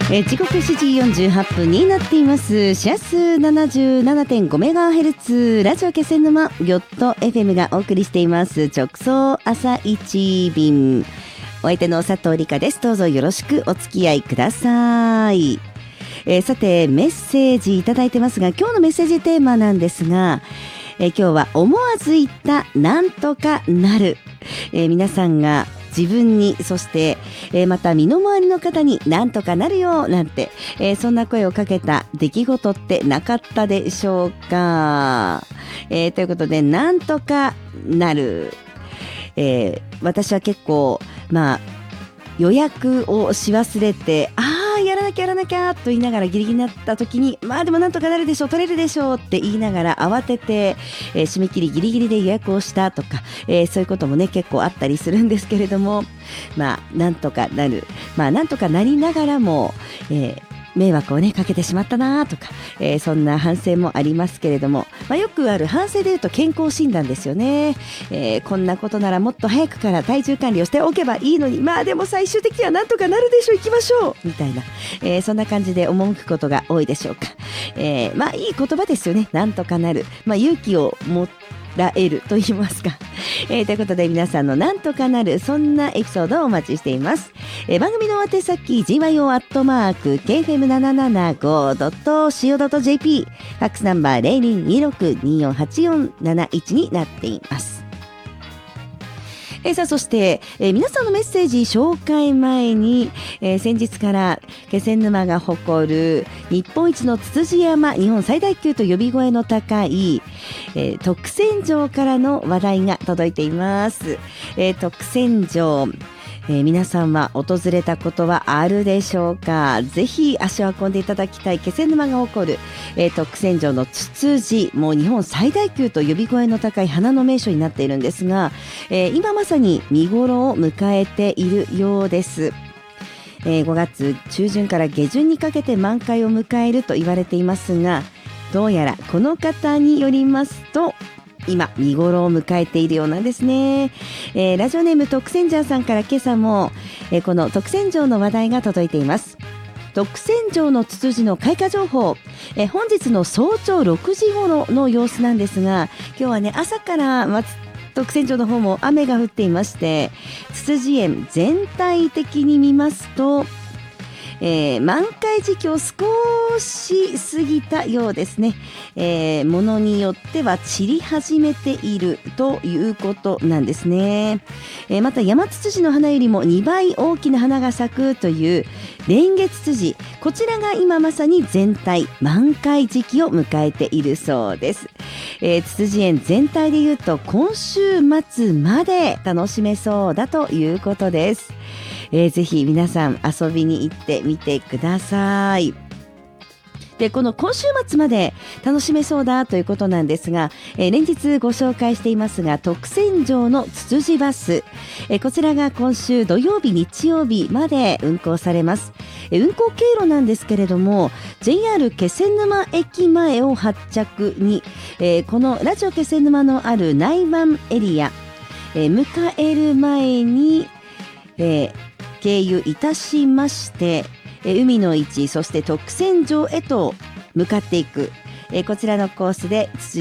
時刻7時48分になっています。シャス 77.5MHz ラジオ気仙沼ギョット FM がお送りしています直送朝一便。お相手の佐藤理香です。どうぞよろしくお付き合いください。さてメッセージいただいてますが、今日のメッセージテーマなんですが、今日は思わず言ったなんとかなる、皆さんが自分に、そして、また身の回りの方になんとかなるよなんて、そんな声をかけた出来事ってなかったでしょうか。ということでなんとかなる、私は結構予約をし忘れてやらなきゃと言いながらギリギリになった時に、でもなんとかなるでしょう、取れるでしょうって言いながら慌てて、締め切りギリギリで予約をしたとか、そういうこともね結構あったりするんですけれども、なんとかなる、なんとかなりながらも、迷惑をねかけてしまったなとか、そんな反省もありますけれども、よくある反省でいうと健康診断ですよね。こんなことならもっと早くから体重管理をしておけばいいのに、でも最終的にはなんとかなるでしょう、行きましょうみたいな、そんな感じで赴くことが多いでしょうか。いい言葉ですよね、なんとかなる。勇気を持らえると言いますか、ということで皆さんのなんとかなるそんなエピソードをお待ちしています。番組の宛先 gyo@kfm775.co.jp、 ファックスナンバー 0226248471 になっています。さあそして、皆さんのメッセージ紹介前に、先日から気仙沼が誇る日本一のつつじ山、日本最大級と呼び声の高い、徳仙城からの話題が届いています。徳仙城、皆さんは訪れたことはあるでしょうか。ぜひ足を運んでいただきたい気仙沼が誇る、徳仙城のツツジ、もう日本最大級と呼び声の高い花の名所になっているんですが、今まさに見頃を迎えているようです。5月中旬から下旬にかけて満開を迎えると言われていますが、どうやらこの方によりますと今見頃を迎えているようなんですね。ラジオネーム徳仙城さんから今朝も、この徳仙城の話題が届いています。徳仙城のツツジの開花情報、本日の早朝6時頃の様子なんですが、今日はね朝から徳仙城の方も雨が降っていまして、ツツジ園全体的に見ますと、満開時期を少し過ぎたようですね。ものによっては散り始めているということなんですね。また山ツツジの花よりも2倍大きな花が咲くというレンゲツツジ、こちらが今まさに全体満開時期を迎えているそうです。ツツジ園全体でいうと今週末まで楽しめそうだということです。ぜひ皆さん遊びに行ってみてください。で、この今週末まで楽しめそうだということなんですが、連日ご紹介していますが徳仙城のツツジバス、こちらが今週土曜日日曜日まで運行されます。運行経路なんですけれども JR 気仙沼駅前を発着に、このラジオ気仙沼のある内湾エリア、迎える前に、経由いたしまして、海の市、そして徳仙城へと向かっていく、こちらのコースで